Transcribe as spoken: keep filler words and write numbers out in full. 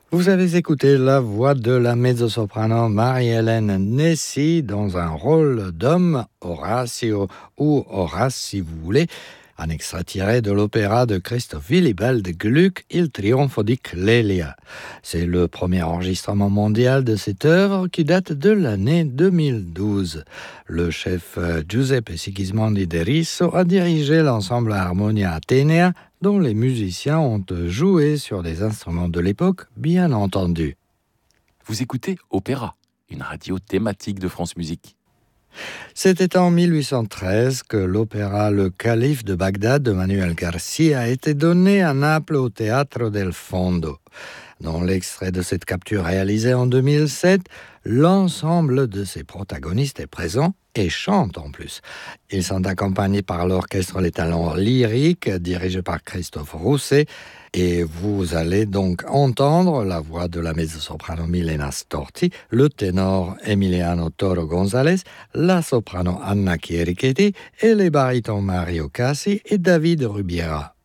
Vous avez écouté la voix de la mezzo-soprano Marie-Hélène Nessy dans un rôle d'homme, Horatio ou Horace si vous voulez, un extrait tiré de l'opéra de Christoph Willibald Gluck, Il trionfo di Clélia. C'est le premier enregistrement mondial de cette œuvre qui date de l'année deux mille douze. Le chef Giuseppe Sigismondi de Risso a dirigé l'ensemble Harmonia Atenea, dont les musiciens ont joué sur des instruments de l'époque, bien entendu. Vous écoutez Opéra, une radio thématique de France Musique. C'était en mille huit cent treize que l'opéra Le Calife de Bagdad de Manuel Garcia a été donné à Naples au Teatro del Fondo. Dans l'extrait de cette capture réalisée en deux mille sept, l'ensemble de ses protagonistes est présent et chante en plus. Ils sont accompagnés par l'orchestre Les Talents Lyriques, dirigé par Christophe Rousset, et vous allez donc entendre la voix de la mezzo-soprano Milena Storti, le ténor Emiliano Toro González, la soprano Anna Chierichetti et les barytons Mario Cassi et David Rubiera.